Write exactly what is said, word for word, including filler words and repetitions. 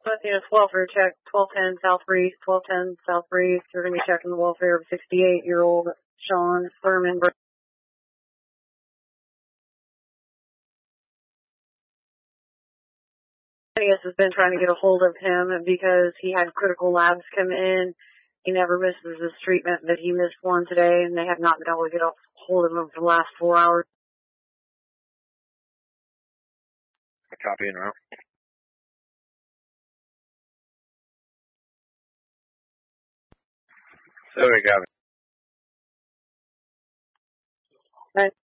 North Units welfare check, twelve ten South Reese, twelve ten South Reese. You're going to be checking the welfare of sixty-eight-year-old Sean Furman. Has been trying to get a hold of him because he had critical labs come in. He never misses his treatment, but he missed one today, and they have not been able to get a hold of him for the last four hours. Copy and route. So we got it. Right.